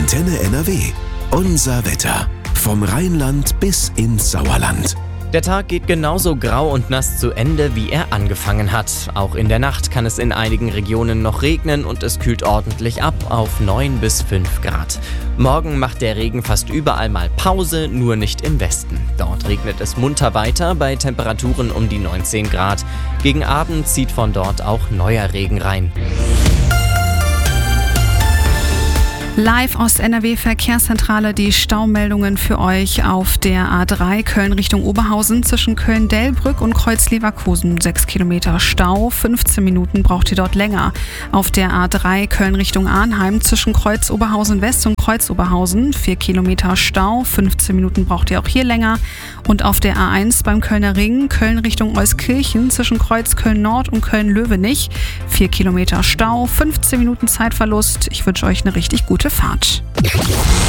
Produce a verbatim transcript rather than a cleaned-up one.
Antenne N R W. Unser Wetter. Vom Rheinland bis ins Sauerland. Der Tag geht genauso grau und nass zu Ende, wie er angefangen hat. Auch in der Nacht kann es in einigen Regionen noch regnen und es kühlt ordentlich ab auf neun bis fünf Grad. Morgen macht der Regen fast überall mal Pause, nur nicht im Westen. Dort regnet es munter weiter bei Temperaturen um die neunzehn Grad. Gegen Abend zieht von dort auch neuer Regen rein. Live aus N R W Verkehrszentrale die Staumeldungen für euch auf der A drei Köln Richtung Oberhausen zwischen Köln-Delbrück und Kreuz-Leverkusen. sechs Kilometer Stau, fünfzehn Minuten braucht ihr dort länger. Auf der A drei Köln Richtung Arnheim zwischen Kreuz-Oberhausen West und Kreuz-Oberhausen. vier Kilometer Stau, fünfzehn Minuten braucht ihr auch hier länger. Und auf der A eins beim Kölner Ring Köln Richtung Euskirchen zwischen Kreuz Köln-Nord und Köln-Löwenich. vier Kilometer Stau, fünfzehn Minuten Zeitverlust. Ich wünsche euch eine richtig gute Fahrt.